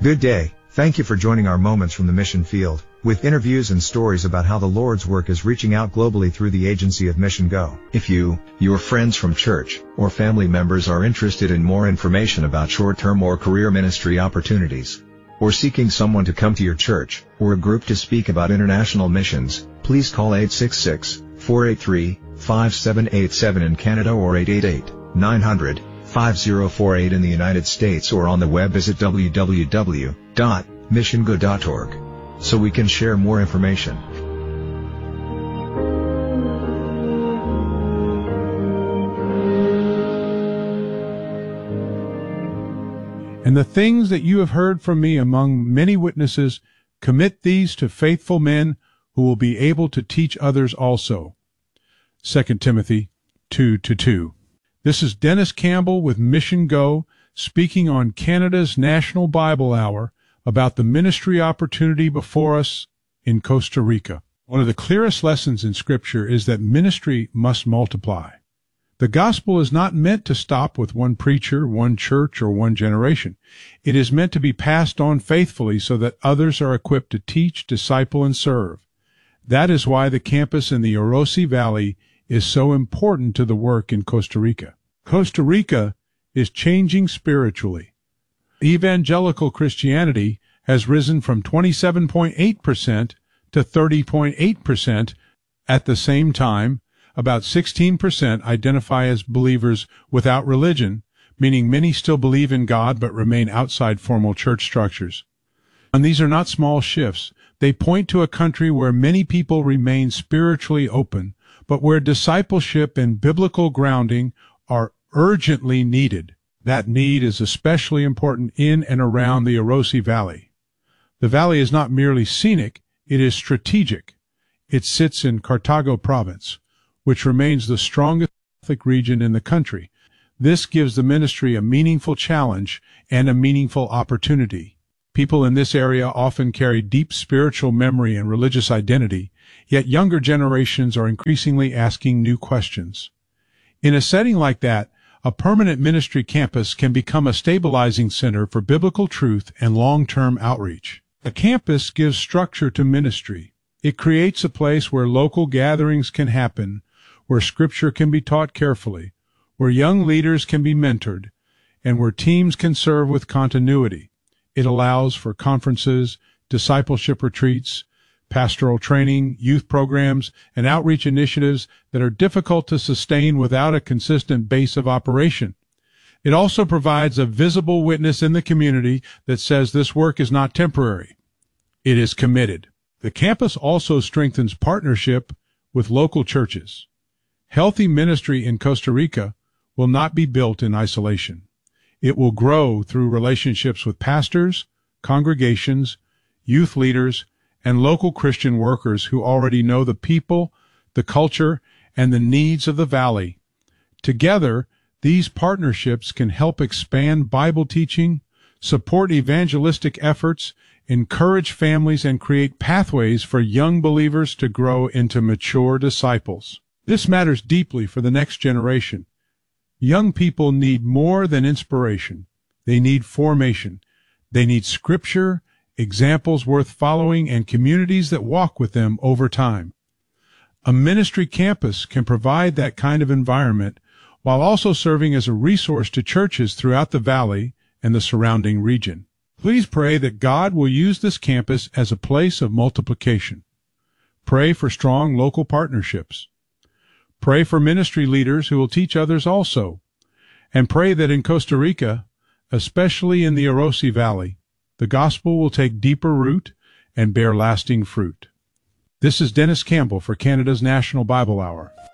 Good day, thank you for joining our Moments from the Mission Field, with interviews and stories about how the Lord's work is reaching out globally through the agency of Mission Go. If you, your friends from church, or family members are interested in more information about short-term or career ministry opportunities, or seeking someone to come to your church, or a group to speak about international missions, please call 866-483-5787 in Canada or 888-900-5048 in the United States, or on the web visit www.missiongo.org, so we can share more information. And the things that you have heard from me among many witnesses, commit these to faithful men who will be able to teach others also. 2 Timothy 2:2. This is Dennis Campbell with Mission Go, speaking on Canada's National Bible Hour about the ministry opportunity before us in Costa Rica. One of the clearest lessons in Scripture is that ministry must multiply. The gospel is not meant to stop with one preacher, one church, or one generation. It is meant to be passed on faithfully so that others are equipped to teach, disciple, and serve. That is why the campus in the Orosi Valley is so important to the work in Costa Rica. Costa Rica is changing spiritually. Evangelical Christianity has risen from 27.8% to 30.8%. At the same time, about 16% identify as believers without religion, meaning many still believe in God but remain outside formal church structures. And these are not small shifts. They point to a country where many people remain spiritually open, but where discipleship and biblical grounding are urgently needed. That need is especially important in and around the Orosi Valley. The valley is not merely scenic, it is strategic. It sits in Cartago province, which remains the strongest Catholic region in the country. This gives the ministry a meaningful challenge and a meaningful opportunity. People in this area often carry deep spiritual memory and religious identity, yet younger generations are increasingly asking new questions. In a setting like that, a permanent ministry campus can become a stabilizing center for biblical truth and long-term outreach. A campus gives structure to ministry. It creates a place where local gatherings can happen, where Scripture can be taught carefully, where young leaders can be mentored, and where teams can serve with continuity. It allows for conferences, discipleship retreats, pastoral training, youth programs, and outreach initiatives that are difficult to sustain without a consistent base of operation. It also provides a visible witness in the community that says this work is not temporary. It is committed. The campus also strengthens partnership with local churches. Healthy ministry in Costa Rica will not be built in isolation. It will grow through relationships with pastors, congregations, youth leaders, and local Christian workers who already know the people, the culture, and the needs of the valley. Together, these partnerships can help expand Bible teaching, support evangelistic efforts, encourage families, and create pathways for young believers to grow into mature disciples. This matters deeply for the next generation. Young people need more than inspiration. They need formation. They need Scripture, examples worth following, and communities that walk with them over time. A ministry campus can provide that kind of environment while also serving as a resource to churches throughout the valley and the surrounding region. Please pray that God will use this campus as a place of multiplication. Pray for strong local partnerships. Pray for ministry leaders who will teach others also. And pray that in Costa Rica, especially in the Orosi Valley, the gospel will take deeper root and bear lasting fruit. This is Dennis Campbell for Canada's National Bible Hour.